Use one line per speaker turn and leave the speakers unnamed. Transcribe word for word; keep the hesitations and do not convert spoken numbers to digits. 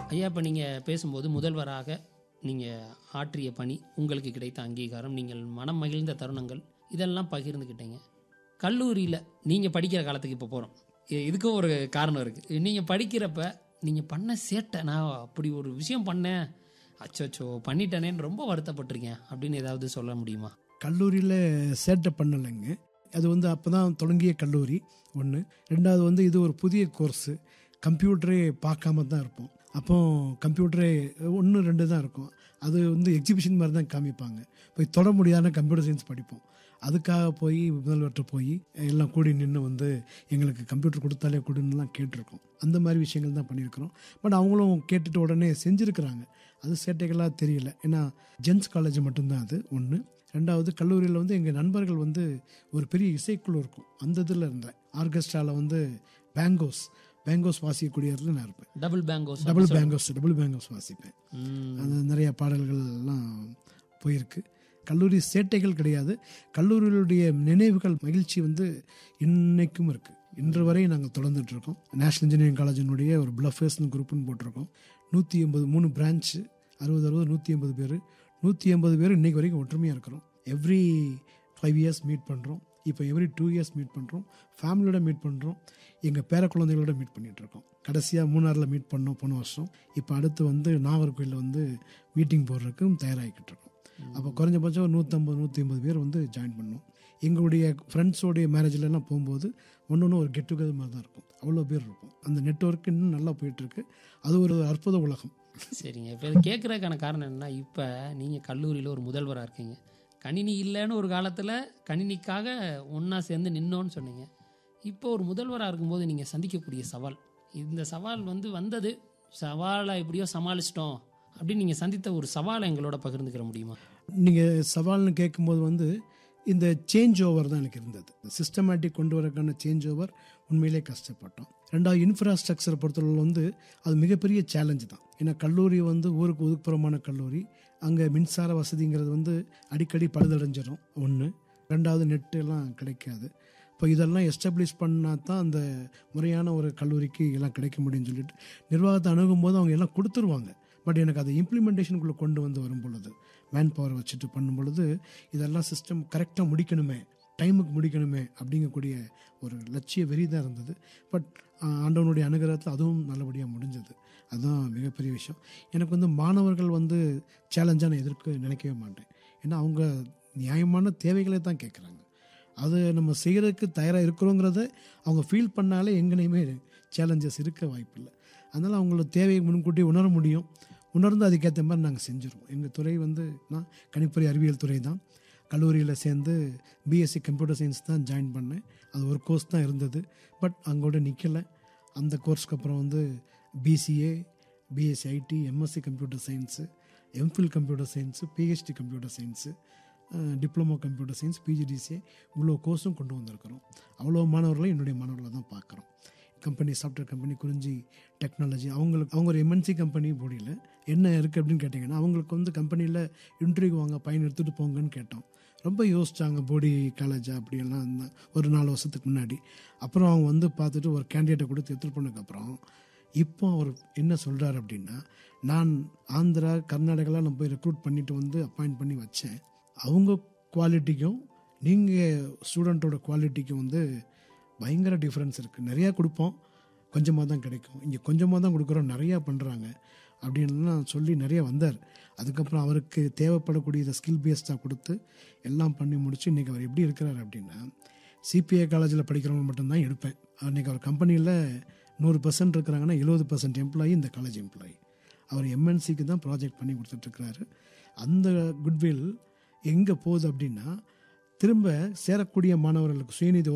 ஐயா, இப்போ நீங்கள் பேசும்போது முதல்வராக நீங்கள் ஆற்றிய பணி, உங்களுக்கு கிடைத்த அங்கீகாரம், நீங்கள் மனம் மகிழ்ந்த தருணங்கள், இதெல்லாம் பகிர்ந்துக்கிட்டீங்க. கல்லூரியில் நீங்கள் படிக்கிற காலத்துக்கு இப்போ போகிறோம். இதுக்கும் ஒரு காரணம் இருக்குது. நீங்கள் படிக்கிறப்ப நீங்கள் பண்ண சேட்டை, நான் அப்படி ஒரு விஷயம் பண்ணேன், அச்சோ பண்ணிட்டேனேன்னு ரொம்ப வருத்தப்பட்டிருக்கேன் அப்படின்னு ஏதாவது சொல்ல முடியுமா?
கல்லூரியில் சேட்டை பண்ணலைங்க. அது வந்து அப்போ தான் தொடங்கிய கல்லூரி ஒன்று. ரெண்டாவது வந்து இது ஒரு புதிய கோர்ஸு. கம்ப்யூட்டரே பார்க்காம தான் இருப்போம். அப்போ கம்ப்யூட்டரே ஒன்று ரெண்டு தான் இருக்கும். அது வந்து எக்ஸிபிஷன் மாதிரி தான் காமிப்பாங்க. போய் தொட முடியாத கம்ப்யூட்டர் சயின்ஸ் படிப்போம். அதுக்காக போய் முதல்வர்கிட்ட போய் எல்லாம் கூடி நின்று வந்து எங்களுக்கு கம்ப்யூட்டர் கொடுத்தாலே கொடுன்னுலாம் கேட்டிருக்கோம். அந்த மாதிரி விஷயங்கள் தான் பண்ணியிருக்கிறோம். பட் அவங்களும் கேட்டுட்டு உடனே செஞ்சுருக்கிறாங்க. அது சேட்டைகளாக தெரியல. ஏன்னா ஜென்ஸ் காலேஜ் மட்டும்தான் அது ஒன்று. ரெண்டாவது கல்லூரியில் வந்து எங்கள் நண்பர்கள் வந்து ஒரு பெரிய இசைக்குழு இருக்கும். அந்த இதில் இருந்தேன். ஆர்கெஸ்ட்ராவில் வந்து பேங்கோஸ் பேங்கோஸ் வாசிக்கக்கூடிய இடத்துல நான் இருப்பேன்.
டபுள் பேங்கோஸ்
டபுள் பேங்கோஸ் டபுள் பேங்கோஸ் வாசிப்பேன். அது நிறைய பாடல்கள் எல்லாம் போயிருக்கு. கல்லூரி சேட்டைகள் கிடையாது. கல்லூரிகளுடைய நினைவுகள், மகிழ்ச்சி வந்து இன்னைக்கும் இருக்குது. இன்று வரை நாங்கள் தொடர்ந்துட்டு இருக்கோம். நேஷனல் இன்ஜினியரிங் காலேஜினுடைய ஒரு பிளஃபர்ஸ்னு குரூப்னு போட்டிருக்கோம். நூற்றி எண்பது மூணு பிரான்ச்சு, அறுபது அறுபது நூற்றி எண்பது பேர் நூற்றி எண்பது பேர் இன்றைக்கு வரைக்கும் ஒற்றுமையாக இருக்கிறோம். எவ்ரி ஃபைவ் இயர்ஸ் மீட் பண்ணுறோம். இப்போ எவ்ரி டூ இயர்ஸ் மீட் பண்ணுறோம். ஃபேமிலியோட மீட் பண்ணுறோம். எங்கள் பேர குழந்தைகளோட மீட் பண்ணிகிட்ருக்கோம். கடைசியாக மூணாறில் மீட் பண்ணோம் போன வருஷம். இப்போ அடுத்து வந்து நாகர்கோயிலில் வந்து மீட்டிங் போடுறதுக்கும் தயாராகிக்கிட்டு இருக்கோம். அப்போ குறைஞ்சபட்சம் நூற்றம்பது நூற்றி ஐம்பது பேர் வந்து ஜாயின் பண்ணோம். எங்களுடைய ஃப்ரெண்ட்ஸோடைய மேரேஜ்லலாம் போகும்போது ஒன்று ஒன்று ஒரு கெட் டுகெதர் மாதிரி தான் இருக்கும். அவ்வளோ பேர் இருக்கும். அந்த நெட்வொர்க் இன்னும் நல்லா போயிட்டுருக்கு. அது ஒரு அற்புத உலகம்.
சரிங்க. இப்போ இது கேட்குறதுக்கான காரணம் என்னென்னா, இப்போ நீங்கள் கல்லூரியில் ஒரு முதல்வராக இருக்கீங்க. கணினி இல்லைன்னு ஒரு காலத்தில் கணினிக்காக ஒன்றா சேர்ந்து நின்னோன்னு சொன்னீங்க. இப்போ ஒரு முதல்வராக இருக்கும்போது நீங்கள் சந்திக்கக்கூடிய சவால், இந்த சவால் வந்து வந்தது, சவாலை எப்படியோ சமாளிச்சிட்டோம் அப்படின்னு நீங்கள் சந்தித்த ஒரு சவாலை எங்களோட பகிர்ந்துக்கிற முடியுமா?
நீங்கள் சவால்னு கேட்கும்போது வந்து இந்த சேஞ்ச் ஓவர் தான் எனக்கு இருந்தது. சிஸ்டமேட்டிக் கொண்டு வரக்கான சேஞ்ச் ஓவர் உண்மையிலே கஷ்டப்பட்டோம். ரெண்டாவது இன்ஃப்ராஸ்ட்ரக்சரை பொறுத்தவரை வந்து அது மிகப்பெரிய சேலஞ்சு தான். ஏன்னா கல்லூரி வந்து ஊருக்கு ஒதுக்குப்புறமான கல்லூரி. அங்கே மின்சார வசதிங்கிறது வந்து அடிக்கடி பழுதடைஞ்சிடும் ஒன்று. ரெண்டாவது நெட்டு எல்லாம் கிடைக்காது. இப்போ இதெல்லாம் எஸ்டாப்ளிஷ் பண்ணால் தான் அந்த முறையான ஒரு கல்லூரிக்கு எல்லாம் கிடைக்க முடியும்னு சொல்லிட்டு நிர்வாகத்தை அணுகும் போது அவங்க எல்லாம் கொடுத்துருவாங்க. பட் எனக்கு அதை இம்ப்ளிமெண்டேஷனுக்குள்ளே கொண்டு வந்து வரும் பொழுது, மேன் பவர் வச்சுட்டு பண்ணும் பொழுது, இதெல்லாம் சிஸ்டம் கரெக்டாக முடிக்கணுமே, டைமுக்கு முடிக்கணுமே அப்படிங்கக்கூடிய ஒரு லட்சிய வெறி தான் இருந்தது. பட் ஆண்டவனுடைய அனுகிரகத்தில் அதுவும் நல்லபடியாக முடிஞ்சது. அதுதான் மிகப்பெரிய விஷயம். எனக்கு வந்து மாணவர்கள் வந்து சேலஞ்சாக நான் எதிர்க்க நினைக்கவே மாட்டேன். ஏன்னா அவங்க நியாயமான தேவைகளை தான் கேட்குறாங்க. அது நம்ம செய்கிறதுக்கு தயாராக இருக்கிறோங்கிறத அவங்க ஃபீல் பண்ணாலே எங்கேயுமே சேலஞ்சஸ் இருக்க வாய்ப்பில்லை. அதனால் அவங்களோட தேவையை முன்கூட்டி உணர முடியும். உணர்ந்து அதுக்கேற்ற மாதிரி நாங்கள் செஞ்சுருவோம். எங்கள் துறை வந்து நான் கணிப்பொறி அறிவியல் துறை தான். கல்லூரியில் சேர்ந்து பிஎஸ்சி கம்ப்யூட்டர் சயின்ஸ் தான் ஜாயின் பண்ணேன். அது ஒரு கோர்ஸ் தான் இருந்தது. பட் அங்கோட நிற்கலை. அந்த கோர்ஸ்க்கு அப்புறம் வந்து PCA, BSc IT, MSc computer science, MPhil computer science, PhD computer science, diploma computer science, PGDCA, இவ்வளோ கோர்ஸும் கொண்டு வந்திருக்கிறோம். அவ்வளோ மாணவர்களும் என்னுடைய மாணவர்களை தான் பார்க்குறோம். கம்பெனி, சாஃப்ட்வேர் கம்பெனி, குறிஞ்சி டெக்னாலஜி, அவங்களுக்கு அவங்க ஒரு எம்என்சி கம்பெனி போடியில் என்ன இருக்குது அப்படின்னு கேட்டிங்கன்னா, அவங்களுக்கு வந்து கம்பெனியில் இன்டர்வியூ வாங்க பையன் எடுத்துகிட்டு போங்கன்னு கேட்டோம். ரொம்ப யோசித்தாங்க. போடி காலேஜா அப்படியெல்லாம் இருந்தால் ஒரு நாலு வருஷத்துக்கு முன்னாடி. அப்புறம் அவங்க வந்து பார்த்துட்டு ஒரு கேண்டிடேட்டை கொடுத்து எடுத்துகிட்டு போனதுக்கப்புறம் இப்போ அவர் என்ன சொல்கிறார் அப்படின்னா, நான் ஆந்திரா கர்நாடகாவில் நான் போய் ரெக்ரூட் பண்ணிவிட்டு வந்து அப்பாயிண்ட் பண்ணி வச்சேன். அவங்க குவாலிட்டிக்கும் நீங்கள் ஸ்டூடெண்ட்டோட குவாலிட்டிக்கும் வந்து பயங்கர டிஃப்ரென்ஸ் இருக்குது. நிறையா கொடுப்போம், கொஞ்சமாக தான் கிடைக்கும். இங்கே கொஞ்சமாக தான் கொடுக்குறோம், நிறையா பண்ணுறாங்க அப்படின்லாம் சொல்லி நிறையா வந்தார். அதுக்கப்புறம் அவருக்கு தேவைப்படக்கூடிய இதை ஸ்கில் பேஸ்டாக கொடுத்து எல்லாம் பண்ணி முடிச்சு இன்றைக்கி அவர் எப்படி இருக்கிறார் அப்படின்னா, சிபிஐ காலேஜில் படிக்கிறவங்க மட்டும்தான் எடுப்பேன். அன்றைக்கி அவர் கம்பெனியில் நூறு பர்சன்ட் இருக்கிறாங்கன்னா எழுபது பர்சன்ட் எம்ப்ளாயி இந்த காலேஜ் எம்ப்ளாயி. அவர் எம்என்சிக்கு தான் ப்ராஜெக்ட் பண்ணி கொடுத்துட்ருக்கிறாரு. அந்த குட்வில் எங்கே போகுது அப்படின்னா, திரும்ப சேரக்கூடிய மாணவர்களுக்கு சுயநிதி